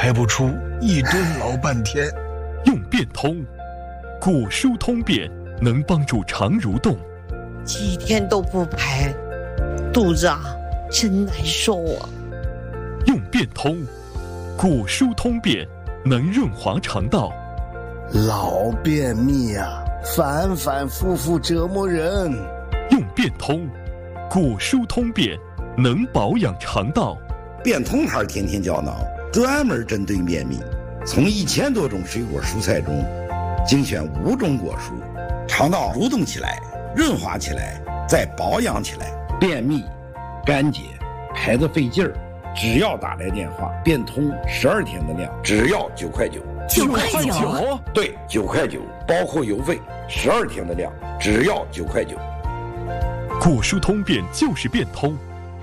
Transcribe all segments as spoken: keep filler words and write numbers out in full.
排不出一吨老半天。 用变通，古书通便能帮助肠蠕动。 几天都不排，肚子啊真难受啊。 用变通，古书通便能润滑肠道。 老便秘啊，反反复复折磨人。 用变通，古书通便能保养肠道。 变通牌天天胶囊专门针对便秘，从一千多种水果蔬菜中精选五种果蔬，肠道蠕动起来，润滑起来，再保养起来。便秘、干结、排得费劲儿，只要打来电话，变通十二天的量，只要九块九。 九块九？ 对，九块九，包括邮费，十二天的量，只要九块九。 古书通便就是变通。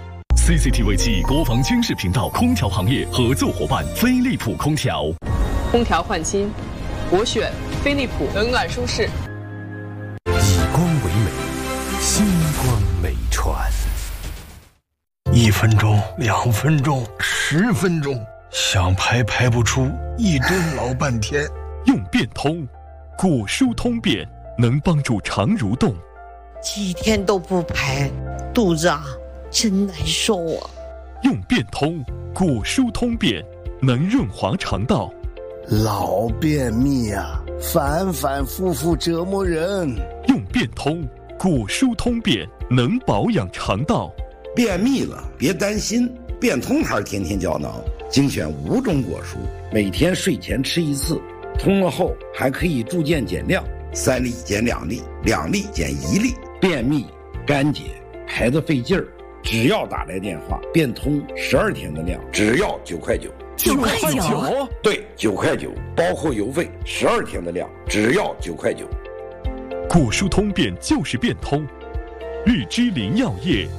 C C T V 暨国防军事频道空调行业合作伙伴飞利浦空调。 空调换新，我选飞利浦，冷暖舒适。 以光为美，星光美传。 一分钟，两分钟，十分钟，想排排不出一吨老半天。 用变通，古书通便能帮助肠蠕动。 几天都不排，肚子啊真难受啊。 用变通，古书通便能润滑肠道。 老便秘啊，反反复复折磨人。 用变通，古书通便能保养肠道。 便秘了别担心，变通牌天天胶囊精选五种果蔬，每天睡前吃一次，通了后还可以逐渐减量，三粒减两粒，两粒减一粒。便秘、干结、排得费劲儿，只要打来电话，变通十二天的量，只要九块九。 九块九？ 对，九块九，包括邮费，十二天的量，只要九块九。 古书通便就是变通。日之林药业。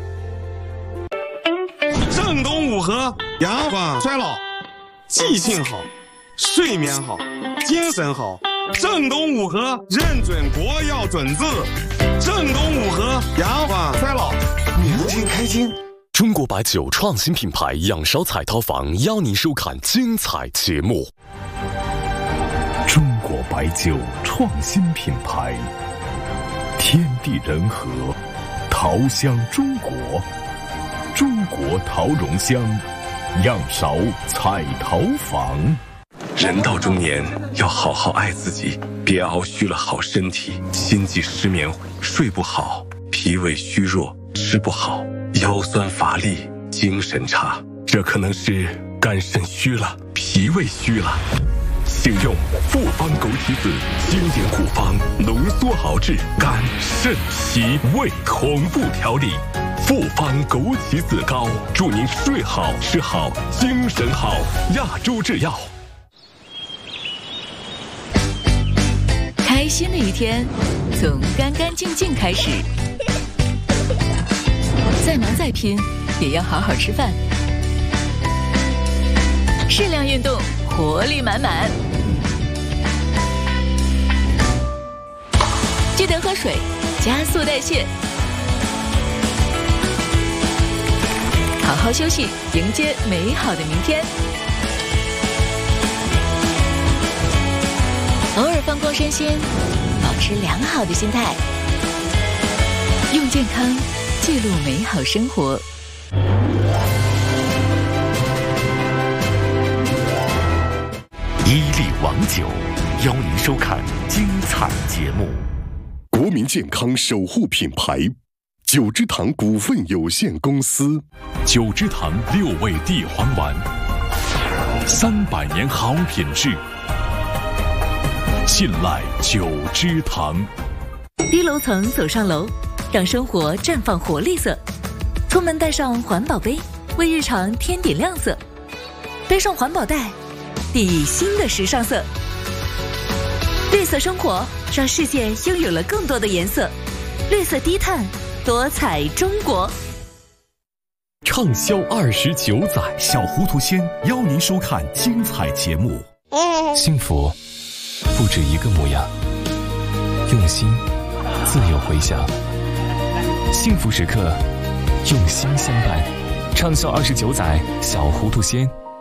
正东五合，阳光衰老，记性好，睡眠好，精神好。正东五合认准国药准字。正东五合，阳光衰老， 年轻开心。 中国白酒创新品牌仰韶彩陶坊邀您收看精彩节目。 中国白酒创新品牌，天地人和，陶香中国，中国陶容香，仰韶彩陶坊。 人到中年，要好好爱自己，别熬虚了好身体，心悸失眠，睡不好，脾胃虚弱，吃不好，腰酸乏力，精神差，这可能是肝肾虚了，脾胃虚了。请用复方枸杞子经典护方浓缩熬制肝肾脾胃同步调理，复方枸杞子膏，祝您睡好吃好精神好。亚洲制药。 开心的一天从干干净净开始，再忙再拼也要好好吃饭，适量运动，活力满满。记得喝水，加速代谢，好好休息，迎接美好的明天。偶尔放空身心，保持良好的心态，用健康记录美好生活。 伊利王酒邀您收看精彩节目。 国民健康守护品牌九芝堂股份有限公司。 九芝堂六味地黄丸，三百年好品质，信赖九芝堂。 低楼层走上楼，让生活绽放活力色。出门带上环保杯，为日常添点亮色。背上环保袋，递新的时尚色。绿色生活，让世界拥有了更多的颜色。绿色低碳，多彩中国。 畅销二十九载， 小糊涂仙邀您收看精彩节目。 幸福不止一个模样，用心自有回响。幸福时刻，用心相伴。畅销二十九载，小糊涂仙